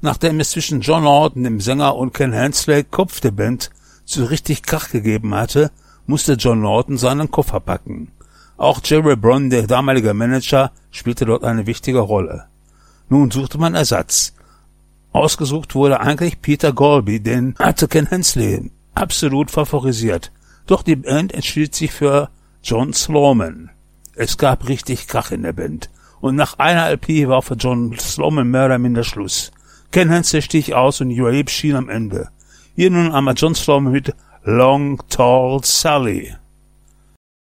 Nachdem es zwischen John Lawton, dem Sänger, und Ken Hensley, Kopf der Band, so richtig Krach gegeben hatte, musste John Lawton seinen Koffer packen. Auch Jerry Brown, der damalige Manager, spielte dort eine wichtige Rolle. Nun suchte man Ersatz. Ausgesucht wurde eigentlich Peter Golby, den hatte Ken Hensley absolut favorisiert. Doch die Band entschied sich für John Sloman. Es gab richtig Krach in der Band. Und nach einer LP war für John Sloman mehr oder minder Schluss. Ken Hensley stieg aus und Joe schien am Ende. Hier nun einmal John Sloman mit Long Tall Sally.